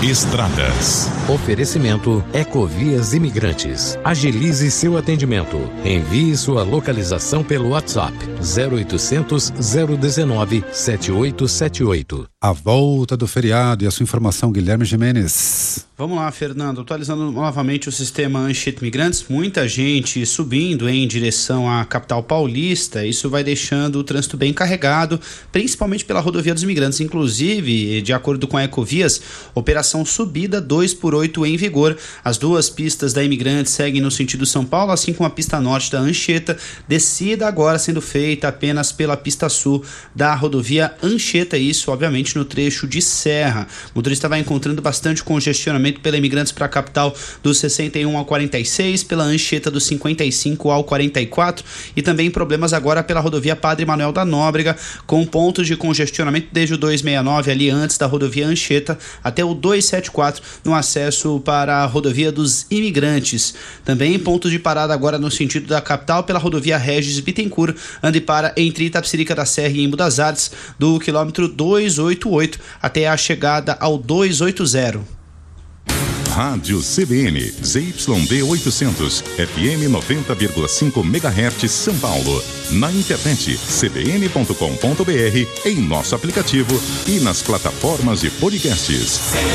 Estradas. Oferecimento Ecovias Imigrantes. Agilize seu atendimento. Envie sua localização pelo WhatsApp 0800 019 7878. A volta do feriado e a sua informação, Guilherme Gimenez. Vamos lá, Fernando, atualizando novamente o sistema Anchieta Imigrantes, muita gente subindo em direção à capital paulista, isso vai deixando o trânsito bem carregado, principalmente pela rodovia dos imigrantes, inclusive, de acordo com a Ecovias, operação subida 2x8 em vigor, as duas pistas da Imigrantes seguem no sentido São Paulo, assim como a pista norte da Anchieta, descida agora sendo feita apenas pela pista sul da rodovia Anchieta, isso obviamente no trecho de serra, o motorista vai encontrando bastante congestionamento pela Imigrantes para a capital do 61 ao 46, pela Anchieta do 55 ao 44 e também problemas agora pela rodovia Padre Manuel da Nóbrega, com pontos de congestionamento desde o 269 ali antes da rodovia Anchieta até o 274 no acesso para a rodovia dos Imigrantes. Também pontos de parada agora no sentido da capital pela rodovia Regis Bittencourt, ande para entre Itapecerica da Serra e Embu das Artes, do quilômetro 288 até a chegada ao 280. Rádio CBN, ZYD 800, FM 90,5 MHz, São Paulo. Na internet, cbn.com.br, em nosso aplicativo e nas plataformas de podcasts.